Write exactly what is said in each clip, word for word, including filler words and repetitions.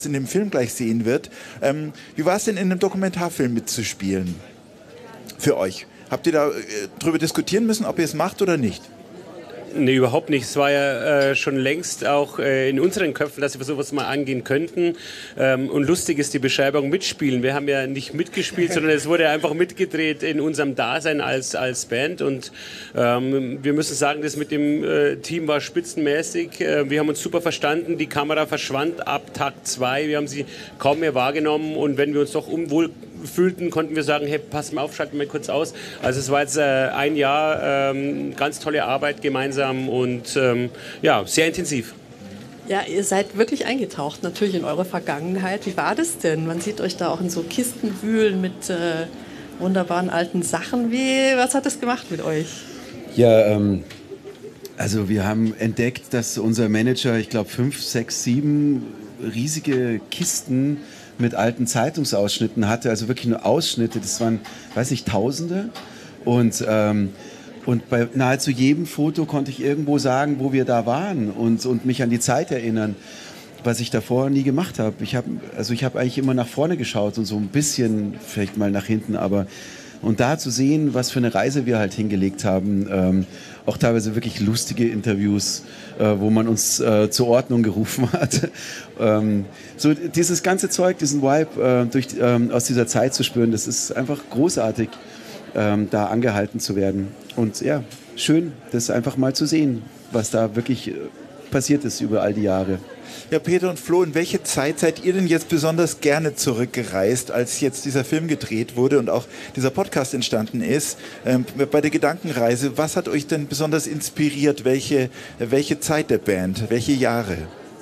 in dem Film gleich sehen wird. Ähm, wie war es denn, in einem Dokumentarfilm mitzuspielen? Für euch? Habt ihr da äh, drüber diskutieren müssen, ob ihr es macht oder nicht? Nee, überhaupt nicht. Es war ja äh, schon längst auch äh, in unseren Köpfen, dass wir sowas mal angehen könnten. Ähm, und lustig ist die Beschreibung mitspielen. Wir haben ja nicht mitgespielt, sondern es wurde einfach mitgedreht in unserem Dasein als, als Band. Und ähm, wir müssen sagen, das mit dem äh, Team war spitzenmäßig. Äh, wir haben uns super verstanden. Die Kamera verschwand ab Tag zwei. Wir haben sie kaum mehr wahrgenommen. Und wenn wir uns doch unwohl fühlten, konnten wir sagen, hey, pass mal auf, schalten wir kurz aus. Also es war jetzt äh, ein Jahr ähm, ganz tolle Arbeit gemeinsam und ähm, ja, sehr intensiv. Ja, ihr seid wirklich eingetaucht natürlich in eure Vergangenheit. Wie war das denn? Man sieht euch da auch in so Kisten wühlen mit äh, wunderbaren alten Sachen. Wie, was hat das gemacht mit euch? Ja, ähm, also wir haben entdeckt, dass unser Manager, ich glaube, fünf, sechs, sieben riesige Kisten mit alten Zeitungsausschnitten hatte, also wirklich nur Ausschnitte, das waren, weiß nicht, Tausende. Und, ähm, und bei nahezu jedem Foto konnte ich irgendwo sagen, wo wir da waren und, und mich an die Zeit erinnern, was ich davor nie gemacht habe. Ich habe also ich habe eigentlich immer nach vorne geschaut und so ein bisschen vielleicht mal nach hinten, aber und da zu sehen, was für eine Reise wir halt hingelegt haben, ähm, auch teilweise wirklich lustige Interviews, äh, wo man uns äh, zur Ordnung gerufen hat. ähm, so dieses ganze Zeug, diesen Vibe äh, durch, ähm, aus dieser Zeit zu spüren, das ist einfach großartig, ähm, da angehalten zu werden. Und ja, schön, das einfach mal zu sehen, was da wirklich äh, passiert ist über all die Jahre. Ja, Peter und Flo, in welche Zeit seid ihr denn jetzt besonders gerne zurückgereist, als jetzt dieser Film gedreht wurde und auch dieser Podcast entstanden ist? Ähm, bei der Gedankenreise, was hat euch denn besonders inspiriert? Welche, welche Zeit der Band? Welche Jahre?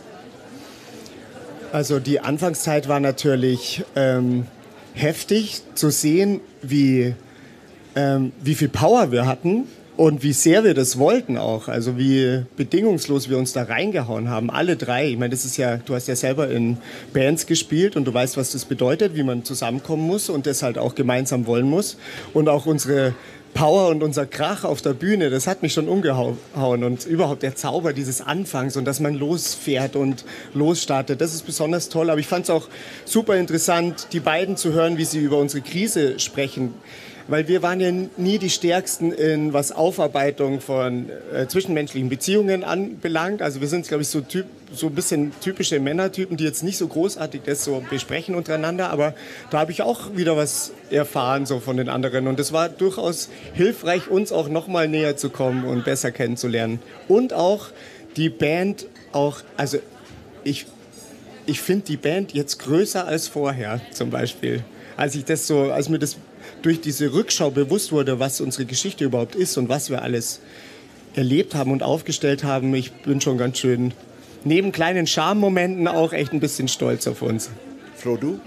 Also die Anfangszeit war natürlich ähm, heftig zu sehen, wie, ähm, wie viel Power wir hatten. Und wie sehr wir das wollten auch, also wie bedingungslos wir uns da reingehauen haben, alle drei. Ich meine, das ist ja, du hast ja selber in Bands gespielt und du weißt, was das bedeutet, wie man zusammenkommen muss und das halt auch gemeinsam wollen muss. Und auch unsere Power und unser Krach auf der Bühne, das hat mich schon umgehauen. Und überhaupt der Zauber dieses Anfangs und dass man losfährt und losstartet, das ist besonders toll. Aber ich fand es auch super interessant, die beiden zu hören, wie sie über unsere Krise sprechen. Weil wir waren ja nie die Stärksten in was Aufarbeitung von äh, zwischenmenschlichen Beziehungen anbelangt. Also wir sind, glaube ich, so, typ, so ein bisschen typische Männertypen, die jetzt nicht so großartig das so besprechen untereinander. Aber da habe ich auch wieder was erfahren so von den anderen. Und das war durchaus hilfreich, uns auch noch mal näher zu kommen und besser kennenzulernen. Und auch die Band auch, also ich, ich finde die Band jetzt größer als vorher zum Beispiel. Als ich das so, als mir das durch diese Rückschau bewusst wurde, was unsere Geschichte überhaupt ist und was wir alles erlebt haben und aufgestellt haben. Ich bin schon ganz schön, neben kleinen Charme-Momenten auch echt ein bisschen stolz auf uns. Flo, du?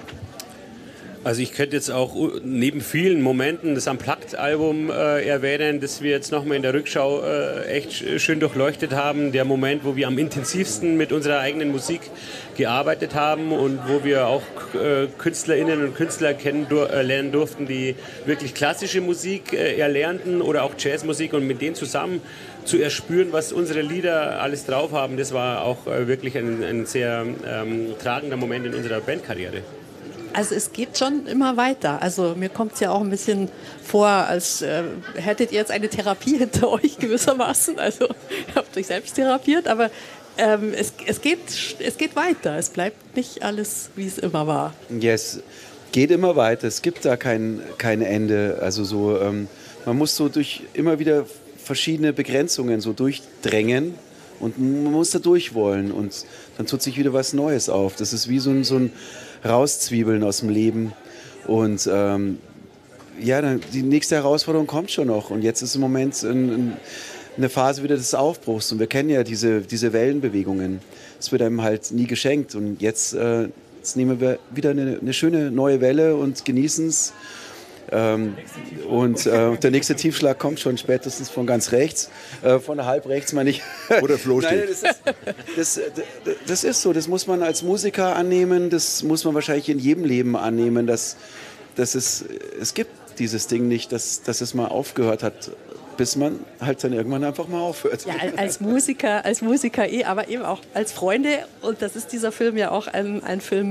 Also ich könnte jetzt auch neben vielen Momenten das Unplugged-Album äh, erwähnen, das wir jetzt nochmal in der Rückschau äh, echt schön durchleuchtet haben. Der Moment, wo wir am intensivsten mit unserer eigenen Musik gearbeitet haben und wo wir auch äh, KünstlerInnen und Künstler kennen, dur äh, lernen durften, die wirklich klassische Musik äh, erlernten oder auch Jazzmusik und mit denen zusammen zu erspüren, was unsere Lieder alles drauf haben. Das war auch äh, wirklich ein, ein sehr ähm, tragender Moment in unserer Bandkarriere. Also es geht schon immer weiter. Also mir kommt es ja auch ein bisschen vor, als äh, hättet ihr jetzt eine Therapie hinter euch gewissermaßen. Also ihr habt euch selbst therapiert, aber ähm, es, es, geht, es geht weiter. Es bleibt nicht alles, wie es immer war. Ja, es geht immer weiter. Es gibt da kein, kein Ende. Also so, ähm, man muss so durch immer wieder verschiedene Begrenzungen so durchdrängen und man muss da durch wollen und dann tut sich wieder was Neues auf. Das ist wie so ein, so ein Rauszwiebeln aus dem Leben und ähm, ja, dann, die nächste Herausforderung kommt schon noch und jetzt ist im Moment ein, ein, eine Phase wieder des Aufbruchs und wir kennen ja diese, diese Wellenbewegungen. Es wird einem halt nie geschenkt und jetzt, äh, jetzt nehmen wir wieder eine, eine schöne neue Welle und genießen es. Ähm, und äh, der nächste Tiefschlag kommt schon spätestens von ganz rechts, äh, von halb rechts meine ich. Wo der Flo steht. Nein, das, ist, das, das ist so, das muss man als Musiker annehmen, das muss man wahrscheinlich in jedem Leben annehmen, dass, dass es, es gibt dieses Ding nicht, dass, dass es mal aufgehört hat, bis man halt dann irgendwann einfach mal aufhört. Ja, als Musiker, als Musiker eh, aber eben auch als Freunde. Und das ist dieser Film ja auch ein, ein Film